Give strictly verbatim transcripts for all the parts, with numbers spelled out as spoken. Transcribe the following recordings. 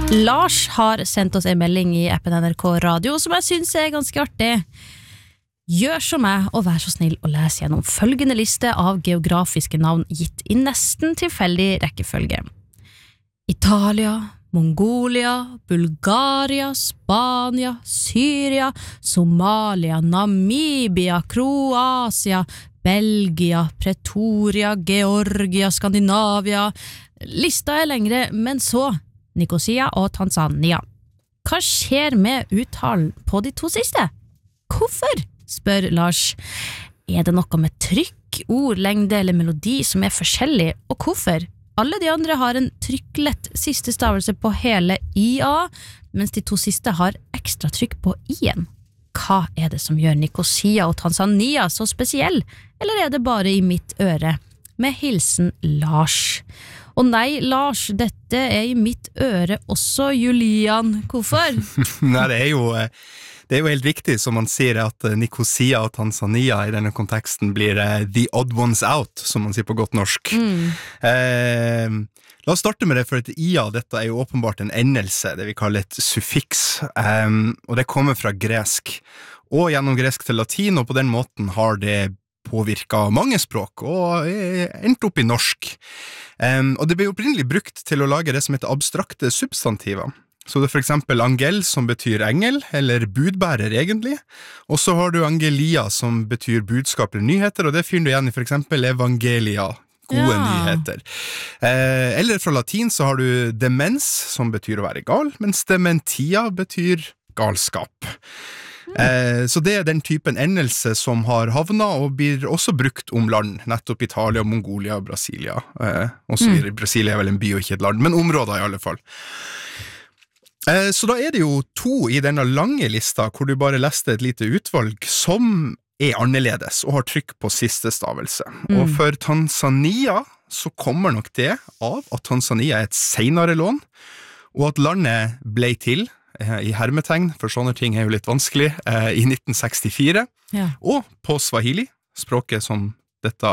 Lars har sendt oss en melding i appen N R K Radio som jeg synes er ganske artig. Gjør som meg og vær så snill å lese gjennom følgende liste av geografiske navn gitt i nesten tilfeldig rekkefølge. Italia, Mongolia, Bulgaria, Spania, Syria, Somalia, Namibia, Kroatia, Belgia, Pretoria, Georgia, Skandinavia. Lista er lengre, men så Nikosia og Tanzania. Hva skjer med uttalen på de to siste? Hvorfor? Spør Lars. Er det noe med trykk, ord, lengde eller melodi som er forskjellig, og hvorfor? Alle de andre har en trykklett siste stavelse på hele I A, mens de to siste har ekstra trykk på I-en. Hva er det som gjør Nikosia og Tanzania så spesiell, eller er det bare i mitt øre? Med hilsen Lars. Og nei, Lars, dette er i mitt øre også, Julian. Hvorfor? Nei, det er jo... Det er jo helt riktig som man sier at Nikosia og Tanzania i denne konteksten blir uh, the odd ones out, som man sier på godt norsk. Mm. Eh, la oss starte med det, for at I A, dette er jo åpenbart en endelse, det vi kaller et suffiks, um, og det kommer fra gresk, og gjennom gresk til latin, og på den måten har det påvirket mange språk, og endt opp i norsk. Um, og det ble opprinnelig brukt til å lage det som heter abstrakte substantiver. Så det er for eksempel angel, som betyr engel, eller budbærer egentlig. Og så har du angelia, som betyr budskap eller nyheter, og det finner du igjen i for eksempel evangelia, gode ja. nyheter. Eh, eller fra latin så har du demens, som betyr å være gal, mens dementia betyr galskap. Eh, så det er den typen endelse som har havnet og blir også brukt om land, nettopp Italia, Mongolia, Brasilia. Eh, også mm. Brasilia er vel en by og ikke et land, men områder i alle fall. Så da er det jo to i denne lange lista, hvor du bare leste et lite utvalg, som er annerledes og har trykk på siste stavelse. Mm. Og for Tanzania så kommer nok det av at Tanzania er et senere lån, og at landet ble til, i hermetegn, for sånne ting er jo litt vanskelig, i nitten sekstifire, ja. Og på Swahili, språket som dette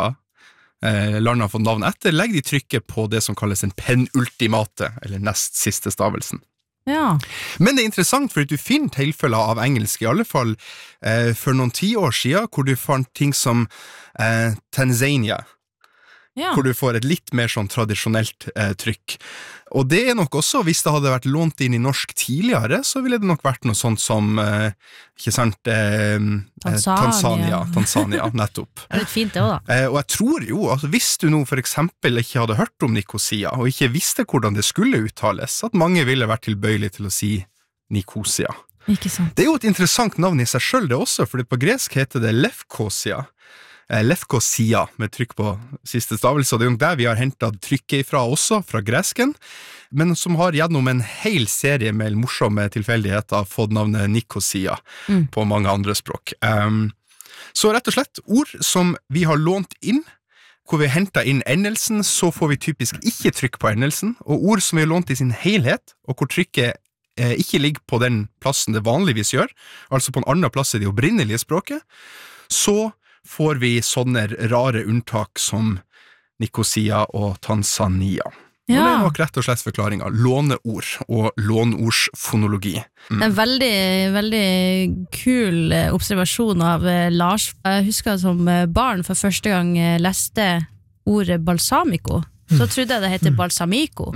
landet har fått navn etter, legger de trykket på det som kalles en penultimate, eller nest siste stavelsen. Ja. Men det er interessant, for at du finner tilfeller av engelsk, i alle fall eh, for noen ti år siden, hvor du fant ting som eh, Tanzania, ja. Hvor du får et litt mer sånn tradisjonelt eh, trykk. Og det er nok også, hvis det hadde vært lånt inn i norsk tidligere, så ville det nok vært noe sånt som, eh, ikke sant, eh, Tanzania. Tanzania, Tanzania, nettopp. Det er litt fint det også da. Eh, og jeg tror jo, altså, hvis du nå for eksempel ikke hadde hørt om Nikosia, og ikke visste hvordan det skulle uttales, at mange ville vært tilbøyelige til å si Nikosia. Ikke sant. Det er jo et interessant navn i seg selv det også, for på gresk heter det Lefkosia. Lefkosia, med trykk på siste stavelse, og det er jo der vi har hentet trykket ifra også, fra gresken, men som har gjennom en hel serie med morsomme tilfeldigheter fått navnet Nikosia mm. på mange andre språk. Um, så rett og slett, ord som vi har lånt inn, hvor vi hentet inn endelsen, så får vi typisk ikke trykk på endelsen, og ord som vi har lånt i sin helhet, og hvor trykket eh, ikke ligger på den plassen det vanligvis gjør, altså på en annen plass i det opprinnelige språket, så får vi sånne rare unntak som Nikosia og Tanzania. Ja. Og det er nok rett og slett forklaringen. Låneord og låneordsfonologi. Mm. En veldig, veldig kul observasjon av Lars. Jeg husker som barn for første gang leste ordet balsamico. Så trodde jeg det heter balsamico.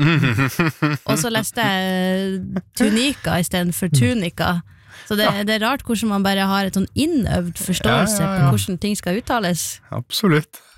Og så leste jeg tunika i stedet for tunika. Så det, ja. Det er rart hvordan man bare har et sånn innøvd forståelse ja, ja, ja. På hvordan ting skal uttales. Absolutt.